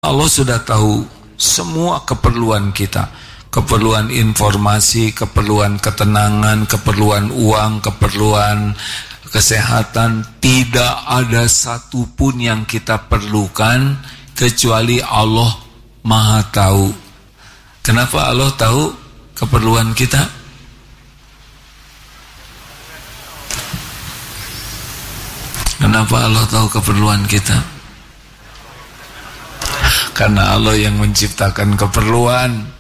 Allah sudah tahu semua keperluan kita. Keperluan informasi, keperluan ketenangan, keperluan uang, keperluan kesehatan. Tidak ada satupun yang kita perlukan kecuali Allah Maha tahu. Kenapa Allah tahu keperluan kita? Kenapa Allah tahu keperluan kita? Karena Allah yang menciptakan keperluan.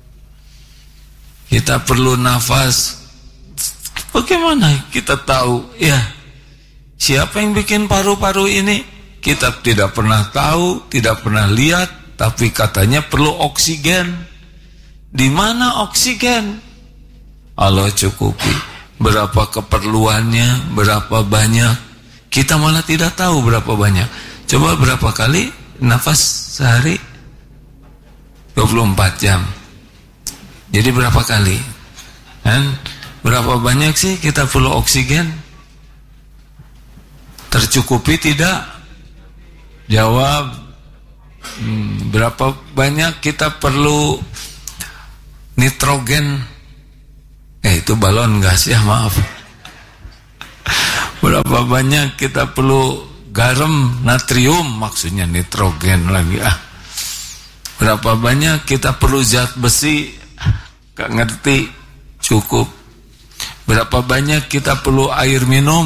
Kita perlu nafas. Bagaimana kita tahu? Ya, siapa yang bikin paru-paru ini? Kita tidak pernah tahu, tidak pernah lihat, tapi katanya perlu oksigen. Di mana oksigen? Allah cukupi. Berapa keperluannya, berapa banyak? Kita malah tidak tahu berapa banyak. Coba berapa kali nafas sehari? 24 jam. Jadi berapa kali? Dan berapa banyak sih kita perlu oksigen? Tercukupi tidak? Jawab. Berapa banyak kita perlu nitrogen? Itu balon gas ya, maaf. Berapa banyak kita perlu garam, natrium, maksudnya nitrogen lagi. Berapa banyak kita perlu zat besi? Gak ngerti. Cukup. Berapa banyak kita perlu air minum?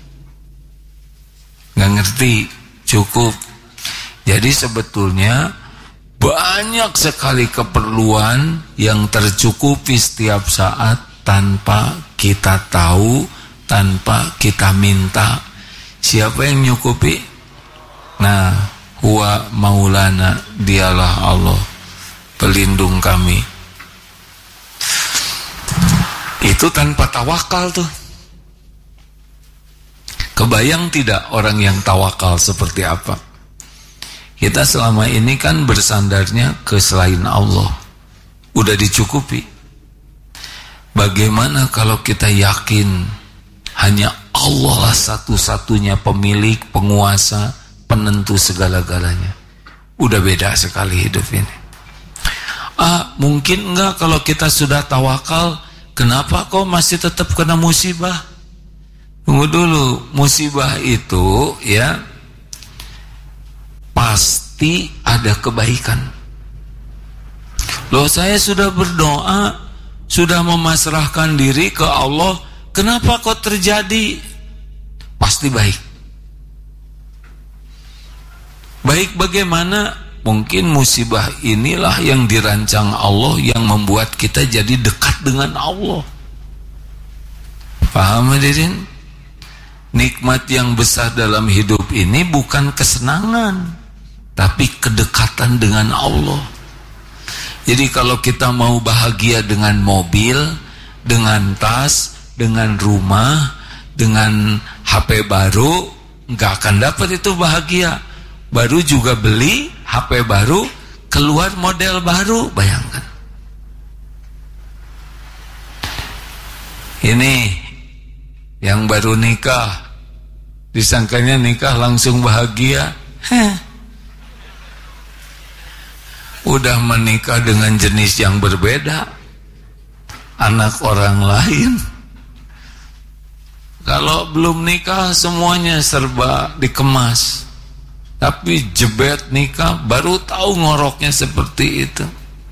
Gak ngerti. Cukup. Jadi sebetulnya banyak sekali keperluan yang tercukupi setiap saat tanpa kita tahu, tanpa kita minta. Siapa yang nyukupi? Nah, huwa maulana, dialah Allah, pelindung kami. Itu tanpa tawakal tuh. Kebayang tidak orang yang tawakal seperti apa? Kita selama ini kan bersandarnya ke selain Allah. Udah dicukupi. Bagaimana kalau kita yakin hanya Allah lah satu-satunya pemilik, penguasa, penentu segala-galanya. Udah beda sekali hidup ini. Mungkin enggak kalau kita sudah tawakal, kenapa kok masih tetap kena musibah? Tunggu dulu, musibah itu ya pasti ada kebaikan. Loh, saya sudah berdoa, sudah memasrahkan diri ke Allah, kenapa kok terjadi? Pasti baik. Baik bagaimana? Mungkin musibah inilah yang dirancang Allah, yang membuat kita jadi dekat dengan Allah. Paham hadirin? Nikmat yang besar dalam hidup ini bukan kesenangan, tapi kedekatan dengan Allah. Jadi kalau kita mau bahagia dengan mobil, dengan tas, dengan rumah, dengan HP baru, nggak akan dapat itu bahagia. Baru juga beli HP baru, keluar model baru, bayangkan. Ini yang baru nikah, disangkanya nikah langsung bahagia. Udah menikah dengan jenis yang berbeda, anak orang lain. Kalau belum nikah semuanya serba dikemas, tapi jebet nikah baru tahu ngoroknya seperti itu.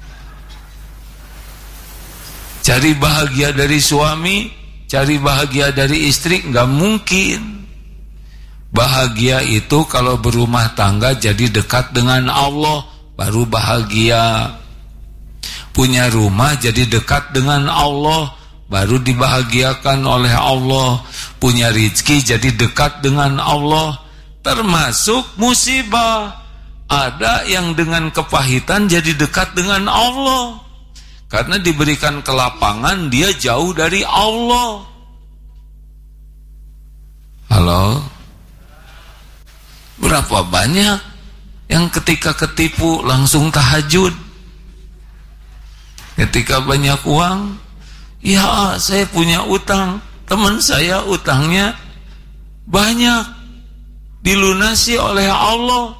Cari bahagia dari suami, cari bahagia dari istri, nggak mungkin. Bahagia itu kalau berumah tangga jadi dekat dengan Allah, baru bahagia. Punya rumah jadi dekat dengan Allah, baru dibahagiakan oleh Allah. Punya rezeki jadi dekat dengan Allah. Termasuk musibah. Ada yang dengan kepahitan jadi dekat dengan Allah, karena diberikan kelapangan, dia jauh dari Allah. Halo? Berapa banyak yang ketika ketipu langsung tahajud? Ketika banyak uang, ya saya punya utang, teman saya utangnya banyak, dilunasi oleh Allah.